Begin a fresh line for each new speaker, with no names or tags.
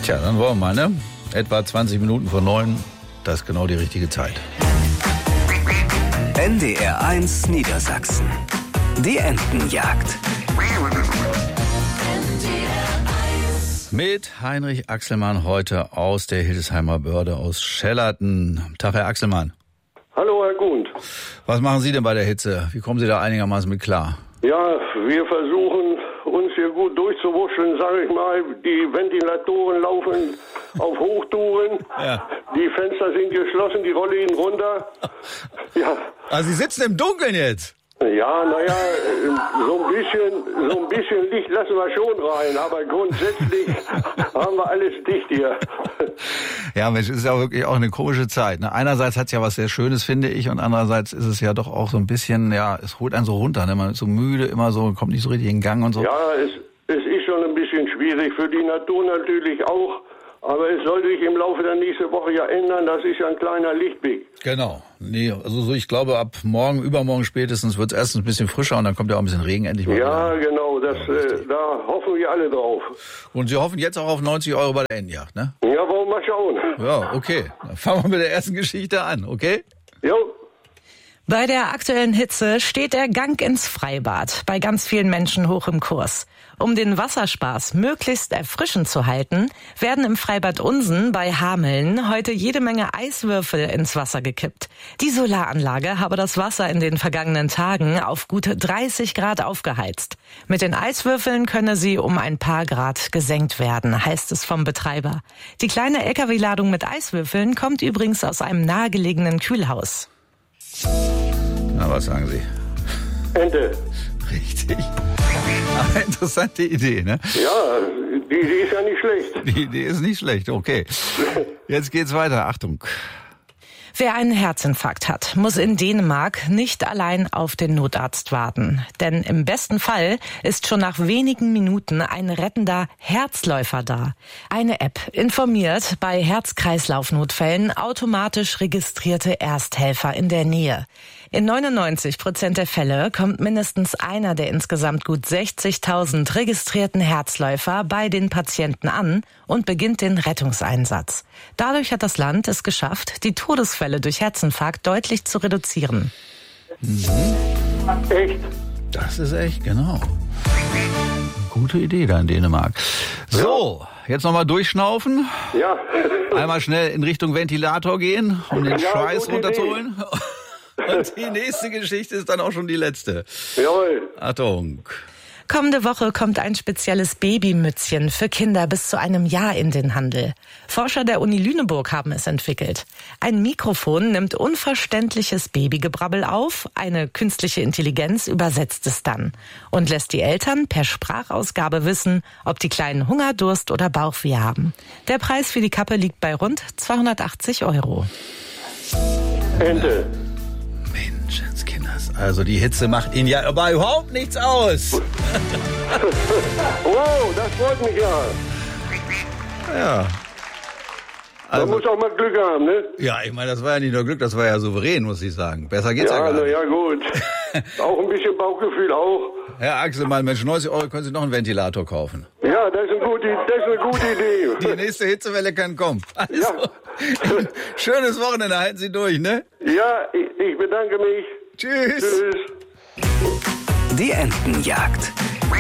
Tja, dann wollen wir mal, ne? Etwa 20 Minuten vor 9, das ist genau die richtige Zeit.
NDR 1 Niedersachsen. Die Entenjagd.
Mit Heinrich Axelmann heute aus der Hildesheimer Börde aus Schellerten. Tag, Herr Axelmann.
Hallo, Herr Gund.
Was machen Sie denn bei der Hitze? Wie kommen Sie da einigermaßen mit klar?
Ja, wir versuchen uns hier gut durchzuwurschteln, sage ich mal. Die Ventilatoren laufen auf Hochtouren.
Ja.
Die Fenster sind geschlossen, die Rollläden runter. Ja.
Also Sie sitzen im Dunkeln jetzt?
Ja, naja, so ein bisschen Licht lassen wir schon rein, aber grundsätzlich haben wir alles dicht hier.
Ja, Mensch, es ist ja wirklich auch eine komische Zeit. Ne? Einerseits hat es ja was sehr Schönes, finde ich, und andererseits ist es ja doch auch so ein bisschen, ja, es holt einen so runter. Ne? Man ist so müde, immer so, kommt nicht so richtig in Gang und so.
Ja, es ist schon ein bisschen schwierig, für die Natur natürlich auch. Aber es soll sich im Laufe der nächsten Woche ja ändern. Das ist ja ein kleiner Lichtblick.
Genau. Nee, also so, ich glaube, ab morgen, übermorgen spätestens wird es erstens ein bisschen frischer und dann kommt ja auch ein bisschen Regen endlich mal
Ja,
wieder.
Genau. Da hoffen wir alle drauf.
Und Sie hoffen jetzt auch auf 90 € bei der Entenjagd, ne?
Ja, wollen wir mal schauen.
Ja, okay. Dann fangen wir mit der ersten Geschichte an, okay?
Jo.
Bei der aktuellen Hitze steht der Gang ins Freibad bei ganz vielen Menschen hoch im Kurs. Um den Wasserspaß möglichst erfrischend zu halten, werden im Freibad Unsen bei Hameln heute jede Menge Eiswürfel ins Wasser gekippt. Die Solaranlage habe das Wasser in den vergangenen Tagen auf gute 30 Grad aufgeheizt. Mit den Eiswürfeln könne sie um ein paar Grad gesenkt werden, heißt es vom Betreiber. Die kleine LKW-Ladung mit Eiswürfeln kommt übrigens aus einem nahegelegenen Kühlhaus.
Na, was sagen Sie?
Ente.
Richtig. Aber interessante Idee, ne?
Ja, die Idee ist ja nicht schlecht.
Die Idee ist nicht schlecht, okay. Jetzt geht's weiter, Achtung.
Wer einen Herzinfarkt hat, muss in Dänemark nicht allein auf den Notarzt warten. Denn im besten Fall ist schon nach wenigen Minuten ein rettender Herzläufer da. Eine App informiert bei Herz-Kreislauf-Notfällen automatisch registrierte Ersthelfer in der Nähe. In 99% der Fälle kommt mindestens einer der insgesamt gut 60.000 registrierten Herzläufer bei den Patienten an und beginnt den Rettungseinsatz. Dadurch hat das Land es geschafft, die Todesfälle durch Herzinfarkt deutlich zu reduzieren.
Echt?
Das ist echt, genau. Gute Idee da in Dänemark. So, jetzt nochmal durchschnaufen.
Ja.
Einmal schnell in Richtung Ventilator gehen, um den
Ja,
Schweiß
gute
runterzuholen. Und die nächste Geschichte ist dann auch schon die letzte.
Jawohl.
Achtung.
Kommende Woche kommt ein spezielles Babymützchen für Kinder bis zu einem Jahr in den Handel. Forscher der Uni Lüneburg haben es entwickelt. Ein Mikrofon nimmt unverständliches Babygebrabbel auf, eine künstliche Intelligenz übersetzt es dann und lässt die Eltern per Sprachausgabe wissen, ob die Kleinen Hunger, Durst oder Bauchweh haben. Der Preis für die Kappe liegt bei rund 280 €.
Ente.
Menschenskinders. Also die Hitze macht Ihnen ja aber überhaupt nichts aus.
Wow, das freut mich ja.
Ja.
Man
Also,
muss auch mal Glück haben, ne?
ja, ich meine, das war ja nicht nur Glück, das war ja souverän, muss ich sagen. Besser geht's ja
Ja,
gar
na
nicht.
ja, gut. Auch ein bisschen Bauchgefühl auch.
Herr Axelmann, Mensch, 90 € können Sie noch einen Ventilator kaufen.
Ja, das ist eine gute Idee.
Die nächste Hitzewelle kann kommen. Also,
Ja.
schönes Wochenende, halten Sie durch, ne?
Ja, ich bedanke mich.
Tschüss.
Tschüss.
Die Entenjagd.